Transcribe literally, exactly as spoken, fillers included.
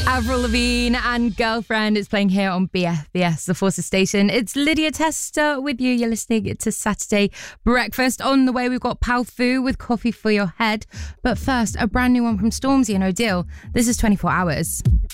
Avril Lavigne and Girlfriend is playing here on B F B S, the Forces Station. It's Lydia Tester with you. You're listening to Saturday Breakfast. On the way, we've got Pal Fu with Coffee for Your Head. But first, a brand new one from Stormzy and Odile. This is twenty-four hours.